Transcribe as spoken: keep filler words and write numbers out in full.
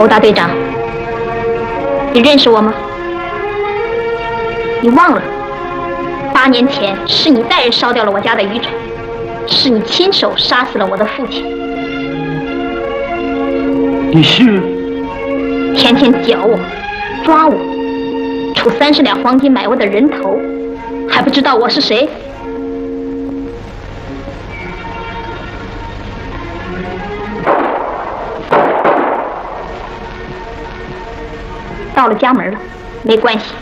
侯大队长，你认识我吗？你忘了，八年前是你带人烧掉了我家的渔船，是你亲手杀死了我的父亲。 你是？ 天天搅我，抓我，出三十两黄金买我的人头，还不知道我是谁？到了家门了，没关系，